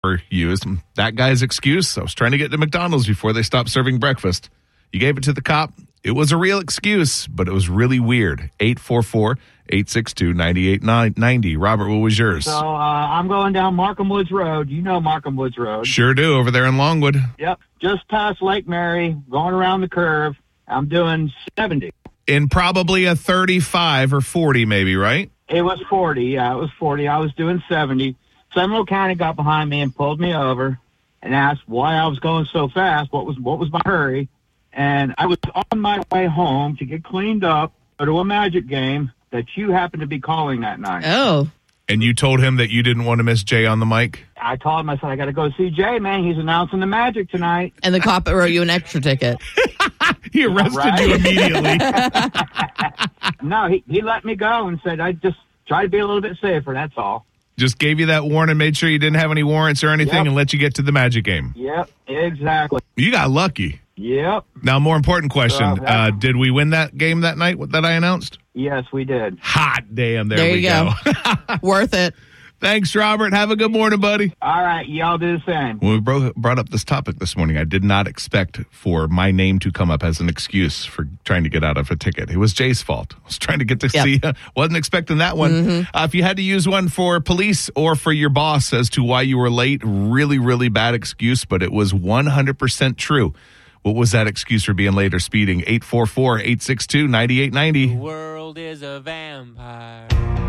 used. That guy's excuse, I was trying to get to McDonald's before they stopped serving breakfast. You gave it to the cop. It was a real excuse, but it was really weird. 844-862-9890. Robert, what was yours? So I'm going down Markham Woods Road. You know Markham Woods Road. Sure do, over there in Longwood. Yep. Just past Lake Mary, going around the curve. I'm doing 70. In probably a 35 or 40 maybe, right? It was 40. Yeah, it was 40. I was doing 70. Seminole County got behind me and pulled me over and asked why I was going so fast. What was my hurry? And I was on my way home to get cleaned up, go to a Magic game that you happened to be calling that night. Oh. And you told him that you didn't want to miss Jay on the mic? I told him, I said, I got to go see Jay, man. He's announcing the Magic tonight. And the cop wrote you an extra ticket. He arrested you immediately. No, he let me go and said, I just try to be a little bit safer, that's all. Just gave you that warning, made sure you didn't have any warrants or anything, and let you get to the Magic game. Yep, exactly. You got lucky. Yep. Now, more important question. Did we win that game that night that I announced? Yes, we did. Hot damn, there you we go. Worth it. Thanks, Robert. Have a good morning, buddy. All right, y'all do the same. When we brought up this topic this morning, I did not expect for my name to come up as an excuse for trying to get out of a ticket. It was Jay's fault. I was trying to get to see you. Wasn't expecting that one. Mm-hmm. If you had to use one for police or for your boss as to why you were late, really, really bad excuse, but it was 100% true. What was that excuse for being late or speeding? 844-862-9890. The world is a vampire.